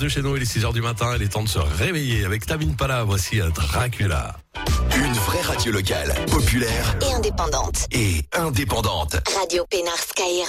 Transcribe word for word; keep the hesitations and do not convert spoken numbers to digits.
de chez nous, il est six heures du matin, il est temps de se réveiller avec Tamine Pala, voici Dracula. Une vraie radio locale, populaire et indépendante. Et indépendante. Radio Pénard Skyra.